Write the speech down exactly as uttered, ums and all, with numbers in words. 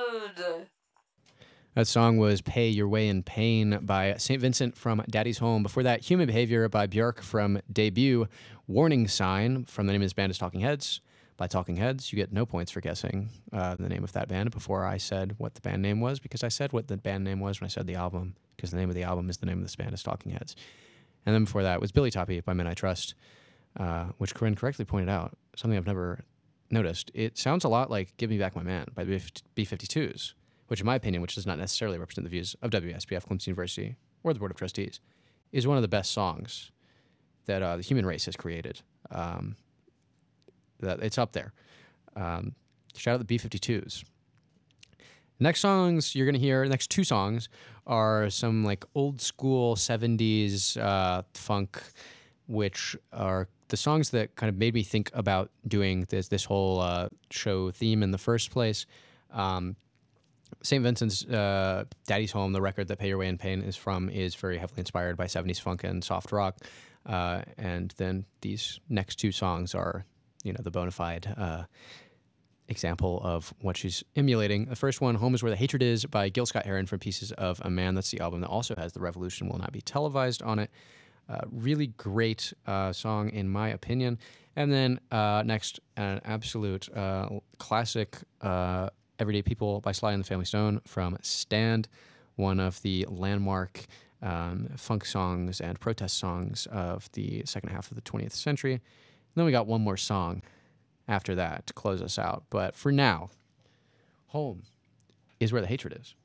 That song was Pay Your Way in Pain by Saint Vincent from Daddy's Home. Before that, Human Behavior by Björk from Debut. Warning Sign from the name of his band is Talking Heads by Talking Heads. You get no points for guessing uh, the name of that band before I said what the band name was, because I said what the band name was when I said the album, because the name of the album is the name of this band is Talking Heads. And then before that was Billy Toppy by Men I Trust, uh, which Corinne correctly pointed out, something I've never noticed. It sounds a lot like Give Me Back My Man by the B fifty-twos, which in my opinion, which does not necessarily represent the views of W S B F, Clemson University, or the Board of Trustees, is one of the best songs that uh, the human race has created. Um, that it's up there. Um, shout out the B fifty-twos. Next songs you're going to hear, next two songs, are some like old school seventies uh, funk, which are the songs that kind of made me think about doing this this whole uh, show theme in the first place. Um, Saint Vincent's uh, Daddy's Home, the record that Pay Your Way in Pain is from, is very heavily inspired by seventies funk and soft rock. Uh, and then these next two songs are, you know, the bona fide uh, example of what she's emulating. The first one, Home is Where the Hatred Is by Gil Scott-Heron from Pieces of a Man. That's the album that also has The Revolution Will Not Be Televised on it. Uh, really great uh, song, in my opinion. And then uh, next, an absolute uh, classic, uh, Everyday People by Sly and the Family Stone from Stand, one of the landmark um, funk songs and protest songs of the second half of the twentieth century. And then we got one more song after that to close us out. But for now, Home is Where the Hatred Is.